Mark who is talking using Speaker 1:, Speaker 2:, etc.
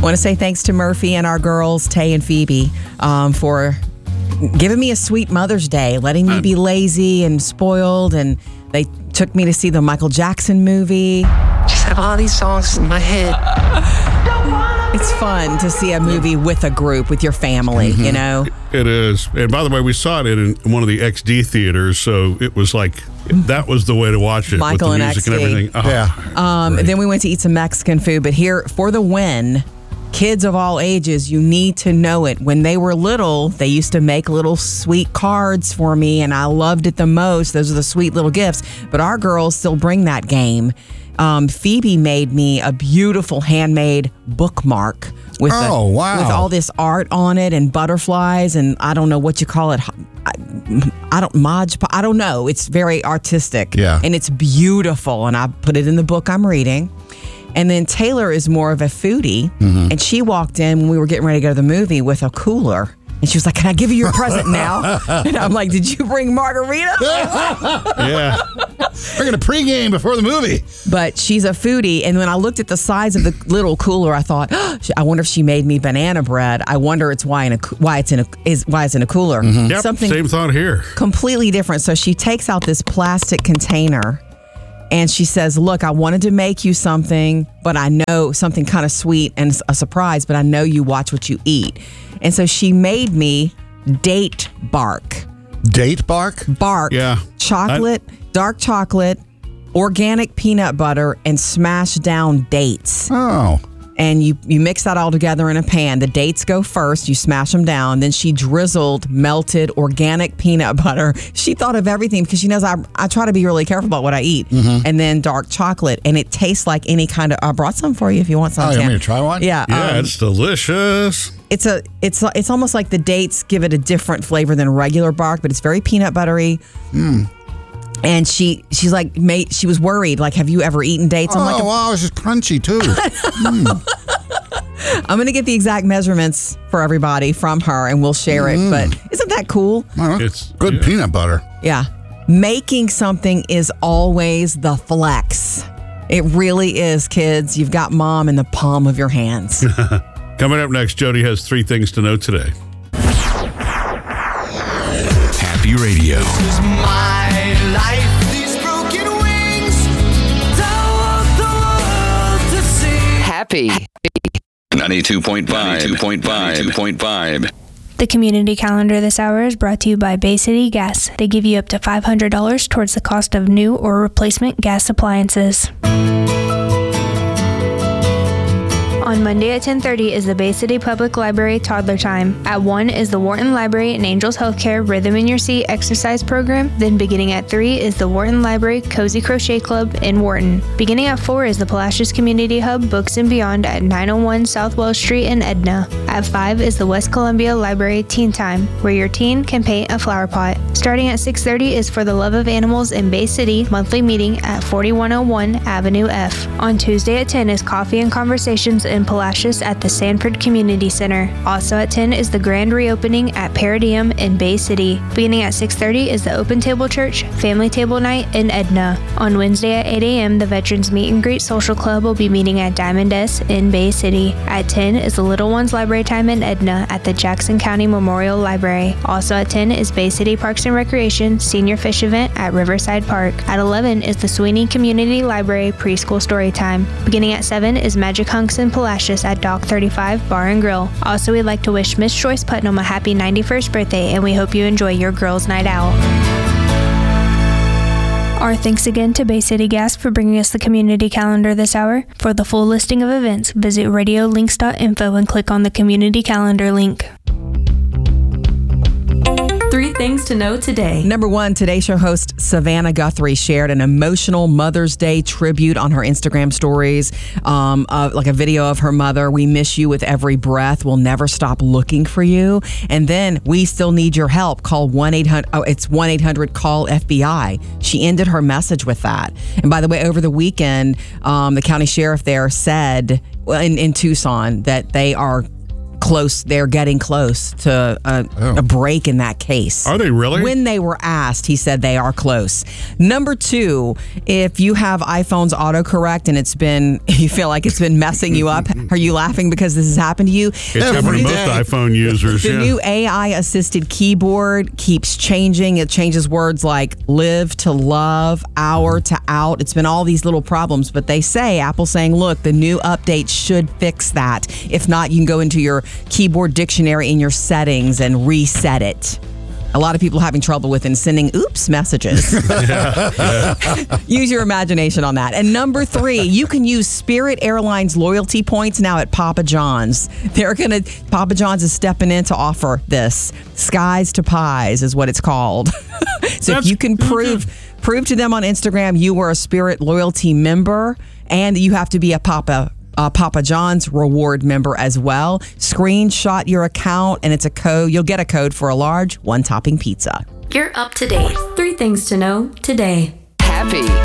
Speaker 1: Want to say thanks to Murphy and our girls, Tay and Phoebe, for giving me a sweet Mother's Day, letting me be lazy and spoiled, and they took me to see the Michael Jackson movie.
Speaker 2: Just have all these songs in my head.
Speaker 1: It's fun to see a movie with a group, with your family, you know?
Speaker 3: It is. And by the way, we saw it in one of the XD theaters, so it was like, that was the way to watch it.
Speaker 1: Michael
Speaker 3: with the
Speaker 1: and
Speaker 3: music
Speaker 1: XD.
Speaker 3: and everything. Oh,
Speaker 1: Yeah. Then we went to eat some Mexican food, but here, for the win, kids of all ages, you need to know it. When they were little, they used to make little sweet cards for me, and I loved it the most. Those are the sweet little gifts. But our girls still bring that game. Phoebe made me a beautiful handmade bookmark with with all this art on it and butterflies, and I don't know what you call it. I don't know. It's very artistic.
Speaker 4: Yeah.
Speaker 1: And it's beautiful, and I put it in the book I'm reading. And then Taylor is more of a foodie, and she walked in when we were getting ready to go to the movie with a cooler. And she was like, "Can I give you your present now?" And I'm like, "Did you bring margarita?"
Speaker 3: Yeah.
Speaker 4: We're going to pregame before the movie.
Speaker 1: But she's a foodie. And when I looked at the size of the little cooler, I thought, I wonder if she made me banana bread. I wonder why it's in a cooler.
Speaker 3: Yep,
Speaker 1: Something
Speaker 3: same thought here.
Speaker 1: completely different. So she takes out this plastic container and she says, "Look, I wanted to make you something, but I know something kind of sweet and a surprise, but I know you watch what you eat." And so she made me date bark.
Speaker 4: Date bark?
Speaker 1: Bark.
Speaker 3: Yeah.
Speaker 1: Chocolate, dark chocolate, organic peanut butter, and smashed down dates.
Speaker 4: Oh.
Speaker 1: And you mix that all together in a pan. The dates go first. You smash them down. Then she drizzled melted organic peanut butter. She thought of everything because she knows I try to be really careful about what I eat. And then dark chocolate. And it tastes like any kind of... I brought some for you if you want some.
Speaker 4: Oh, you want me to try one?
Speaker 1: Yeah.
Speaker 3: Yeah, it's delicious.
Speaker 1: It's almost like the dates give it a different flavor than regular bark, but it's very peanut buttery. And she's like, she was worried, like, have you ever eaten dates? I'm like,
Speaker 4: wow, it's just crunchy too.
Speaker 1: I'm going to get the exact measurements for everybody from her and we'll share it. But isn't that cool?
Speaker 3: It's
Speaker 4: good peanut butter.
Speaker 1: Yeah. Making something is always the flex. It really is, kids. You've got mom in the palm of your hands.
Speaker 3: Coming up next, Jody has 3 things to know today.
Speaker 5: Happy Radio.
Speaker 2: Happy.
Speaker 5: 92.5.
Speaker 6: The community calendar this hour is brought to you by Bay City Gas. They give you up to $500 towards the cost of new or replacement gas appliances. On Monday at 10:30 is the Bay City Public Library Toddler Time. At 1 is the Wharton Library and Angels Healthcare Rhythm in Your Seat exercise program. Then beginning at 3 is the Wharton Library Cozy Crochet Club in Wharton. Beginning at 4 is the Palacios Community Hub Books and Beyond at 901 South Wells Street in Edna. At 5 is the West Columbia Library Teen Time, where your teen can paint a flower pot. Starting at 6:30 is For the Love of Animals in Bay City monthly meeting at 4101 Avenue F. On Tuesday at 10 is Coffee and Conversations in Palacios at the Sanford Community Center. Also at 10 is the grand reopening at Paradigm in Bay City. Beginning at 6:30 is the Open Table Church Family Table Night in Edna. On Wednesday at 8 a.m., the Veterans Meet and Greet Social Club will be meeting at Diamond S in Bay City. At 10 is the Little Ones Library Time in Edna at the Jackson County Memorial Library. Also at 10 is Bay City Parks and Recreation Senior Fish Event at Riverside Park. At 11 is the Sweeney Community Library Preschool Story Time. Beginning at 7 is Magic Hunks in Palacios at Dock 35 Bar and Grill. Also, we'd like to wish Miss Joyce Putnam a happy 91st birthday, and we hope you enjoy your girls' night out. Our thanks again to Bay City Gas for bringing us the community calendar this hour. For the full listing of events, visit radiolinks.info and click on the community calendar link.
Speaker 7: 3 things to know today.
Speaker 1: Number 1, Today Show host Savannah Guthrie shared an emotional Mother's Day tribute on her Instagram stories, like a video of her mother. "We miss you with every breath. We'll never stop looking for you. And then we still need your help. Call 1-800. Oh, it's 1-800-CALL-FBI." She ended her message with that. And by the way, over the weekend, the county sheriff there said in Tucson that they are close. They're getting close to a break in that case.
Speaker 3: Are they really?
Speaker 1: When they were asked, he said they are close. Number 2, if you have iPhone's autocorrect and you feel like it's been messing you up, are you laughing because this has happened to you?
Speaker 3: It's happened to most iPhone users.
Speaker 1: The new AI-assisted keyboard keeps changing. It changes words like live to love, hour to out. It's been all these little problems, but they say, Apple's saying, look, the new update should fix that. If not, you can go into your keyboard dictionary in your settings and reset it. A lot of people having trouble with and sending oops messages. Use your imagination on that. And number 3, you can use Spirit Airlines loyalty points now at Papa John's. Papa John's is stepping in to offer this. Skies to Pies is what it's called. So if you can prove to them on Instagram you were a Spirit loyalty member, and you have to be a Papa John's reward member as well. Screenshot your account, and it's a code. You'll get a code for a large 1-topping pizza.
Speaker 7: You're up to date. 3 things to know today.
Speaker 2: Happy.